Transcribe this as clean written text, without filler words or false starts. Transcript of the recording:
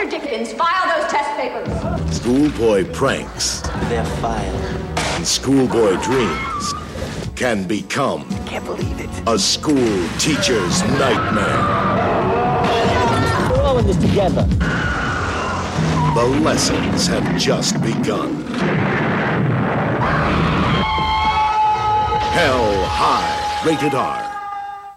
Mr. Dickens, file those test papers. Schoolboy pranks. They're filed. And schoolboy dreams can become I can't believe it. a school teacher's nightmare. We're all in this together. The lessons have just begun. Hell High, rated R.